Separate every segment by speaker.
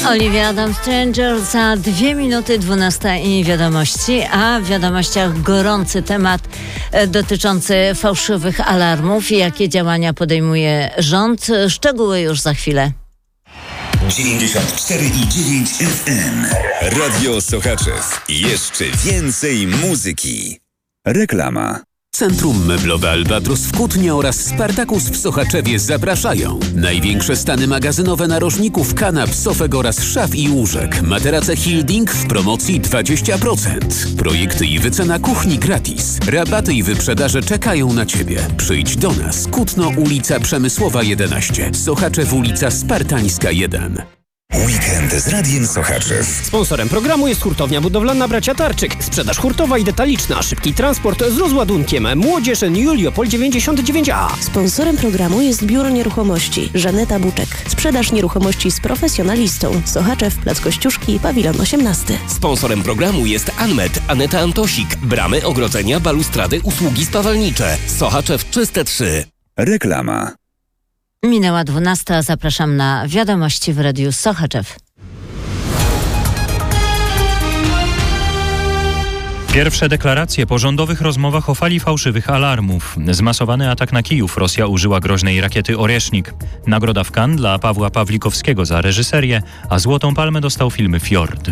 Speaker 1: Olivia Adam Stranger za 2 minuty 12 i wiadomości, a w wiadomościach gorący temat dotyczący fałszywych alarmów i jakie działania podejmuje rząd. Szczegóły już za chwilę.
Speaker 2: 94,9 FM. Radio Sochaczew. Jeszcze więcej muzyki. Reklama.
Speaker 3: Centrum Meblowe Albatros w Kutnie oraz Spartakus w Sochaczewie zapraszają. Największe stany magazynowe narożników, kanap, sofek oraz szaf i łóżek. Materace Hilding w promocji 20%. Projekty i wycena kuchni gratis. Rabaty i wyprzedaże czekają na Ciebie. Przyjdź do nas. Kutno, ulica Przemysłowa 11. Sochaczew, ulica Spartańska 1.
Speaker 2: Weekend z Radiem Sochaczew.
Speaker 4: Sponsorem programu jest hurtownia budowlana Bracia Tarczyk. Sprzedaż hurtowa i detaliczna, szybki transport z rozładunkiem. Młodzież Juliopol 99A.
Speaker 5: Sponsorem programu jest Biuro Nieruchomości Żaneta Buczek. Sprzedaż nieruchomości z profesjonalistą. Sochaczew, Plac Kościuszki, Pawilon 18.
Speaker 6: Sponsorem programu jest Anmet, Aneta Antosik. Bramy, ogrodzenia, balustrady, usługi spawalnicze. Sochaczew Czyste 3.
Speaker 2: Reklama.
Speaker 1: Minęła 12. Zapraszam na wiadomości w Radiu Sochaczew.
Speaker 7: Pierwsze deklaracje po rządowych rozmowach o fali fałszywych alarmów. Zmasowany atak na Kijów. Rosja użyła groźnej rakiety Oresznik. Nagroda w Cannes dla Pawła Pawlikowskiego za reżyserię, a Złotą Palmę dostał film Fjord.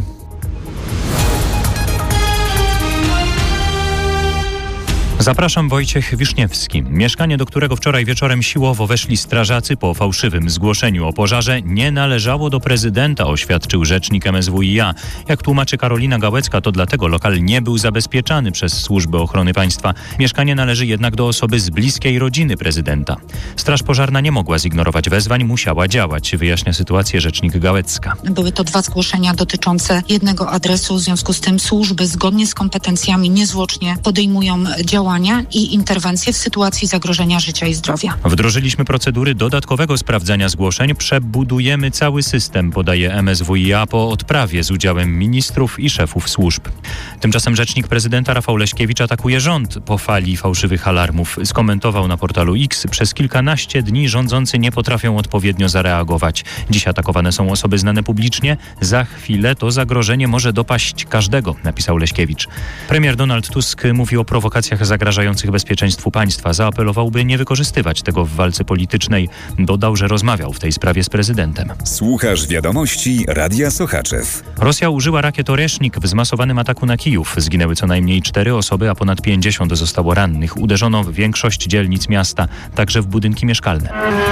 Speaker 7: Zapraszam, Wojciech Wiszniewski. Mieszkanie, do którego wczoraj wieczorem siłowo weszli strażacy po fałszywym zgłoszeniu o pożarze, nie należało do prezydenta, oświadczył rzecznik MSWiA. Jak tłumaczy Karolina Gałecka, to dlatego lokal nie był zabezpieczany przez służby ochrony państwa. Mieszkanie należy jednak do osoby z bliskiej rodziny prezydenta. Straż pożarna nie mogła zignorować wezwań, musiała działać, wyjaśnia sytuację rzecznik Gałecka.
Speaker 8: Były to 2 zgłoszenia dotyczące jednego adresu, w związku z tym służby zgodnie z kompetencjami niezwłocznie podejmują działania i interwencje w sytuacji zagrożenia życia i zdrowia.
Speaker 7: Wdrożyliśmy procedury dodatkowego sprawdzania zgłoszeń. Przebudujemy cały system, podaje MSWiA po odprawie z udziałem ministrów i szefów służb. Tymczasem rzecznik prezydenta Rafał Leśkiewicz atakuje rząd po fali fałszywych alarmów. Skomentował na portalu X: przez kilkanaście dni rządzący nie potrafią odpowiednio zareagować. Dziś atakowane są osoby znane publicznie. Za chwilę to zagrożenie może dopaść każdego, napisał Leśkiewicz. Premier Donald Tusk mówi o prowokacjach zagrażających bezpieczeństwu państwa. Zaapelował, by nie wykorzystywać tego w walce politycznej. Dodał, że rozmawiał w tej sprawie z prezydentem.
Speaker 2: Słuchasz wiadomości Radia Sochaczew.
Speaker 7: Rosja użyła rakiet Oresznik w zmasowanym ataku na Kijów. Zginęły co najmniej 4 osoby, a ponad 50 zostało rannych. Uderzono w większość dzielnic miasta, także w budynki mieszkalne.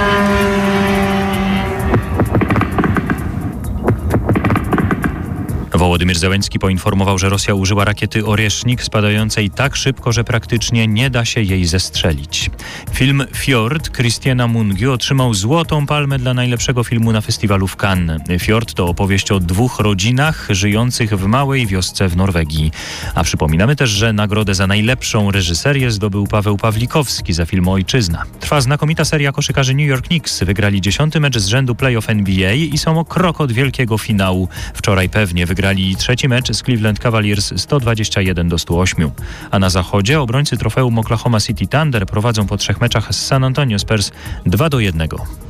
Speaker 7: Wołodymyr Zełenski poinformował, że Rosja użyła rakiety Oresznik spadającej tak szybko, że praktycznie nie da się jej zestrzelić. Film Fjord Christiana Mungiu otrzymał Złotą Palmę dla najlepszego filmu na festiwalu w Cannes. Fjord to opowieść o 2 rodzinach żyjących w małej wiosce w Norwegii. A przypominamy też, że nagrodę za najlepszą reżyserię zdobył Paweł Pawlikowski za film Ojczyzna. Trwa znakomita seria koszykarzy New York Knicks. Wygrali 10. mecz z rzędu playoff NBA i są o krok od wielkiego finału. Wczoraj pewnie wygrali 3. mecz z Cleveland Cavaliers 121-108. A na zachodzie obrońcy trofeum Oklahoma City Thunder prowadzą po 3 meczach z San Antonio Spurs 2-1.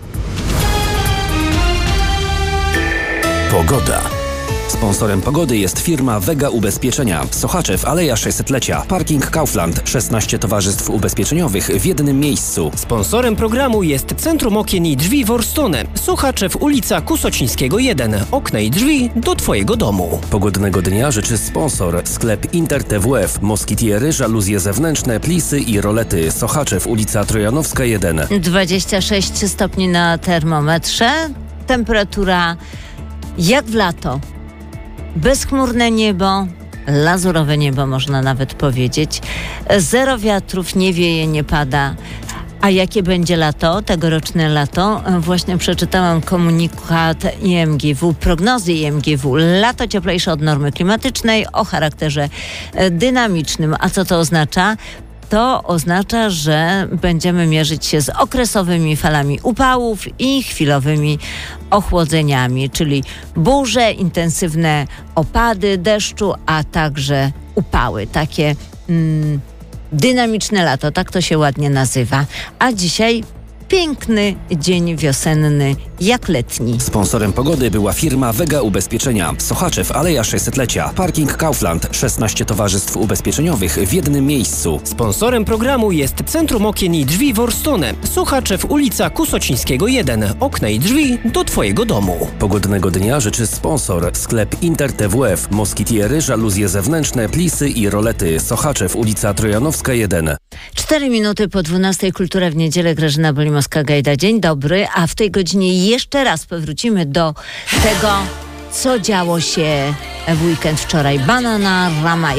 Speaker 9: Pogoda. Sponsorem pogody jest firma Vega Ubezpieczenia. Sochaczew, Aleja 600-lecia. Parking Kaufland. 16 towarzystw ubezpieczeniowych w jednym miejscu.
Speaker 4: Sponsorem programu jest Centrum Okien i Drzwi Worstone. Sochaczew, ulica Kusocińskiego 1. Okna i drzwi do Twojego domu.
Speaker 9: Pogodnego dnia życzy sponsor. Sklep Inter TWF. Moskitiery, żaluzje zewnętrzne, plisy i rolety. Sochaczew, ulica Trojanowska 1.
Speaker 1: 26 stopni na termometrze. Temperatura jak w lato. Bezchmurne niebo, lazurowe niebo można nawet powiedzieć. 0 wiatrów, nie wieje, nie pada. A jakie będzie lato, tegoroczne lato? Właśnie przeczytałam komunikat IMGW, prognozy IMGW. Lato cieplejsze od normy klimatycznej o charakterze dynamicznym. A co to oznacza? To oznacza, że będziemy mierzyć się z okresowymi falami upałów i chwilowymi ochłodzeniami, czyli burze, intensywne opady deszczu, a także upały. Takie dynamiczne lato, tak to się ładnie nazywa. A dzisiaj piękny dzień wiosenny, jak letni.
Speaker 9: Sponsorem pogody była firma Vega Ubezpieczenia. Sochaczew, Aleja 600-lecia. Parking Kaufland. 16 towarzystw ubezpieczeniowych w jednym miejscu.
Speaker 4: Sponsorem programu jest Centrum Okien i Drzwi Worstone. Sochaczew, ulica Kusocińskiego 1. Okna i drzwi do Twojego domu.
Speaker 9: Pogodnego dnia życzy sponsor. Sklep Inter TWF. Moskitiery, żaluzje zewnętrzne, plisy i rolety. Sochaczew, ulica Trojanowska 1.
Speaker 1: 4 minuty po 12. Kultura w niedzielę. Grażyna Bolimowska-Gajda. Dzień dobry. A w tej godzinie jeszcze raz powrócimy do tego, co działo się w weekend wczoraj. Bananarama.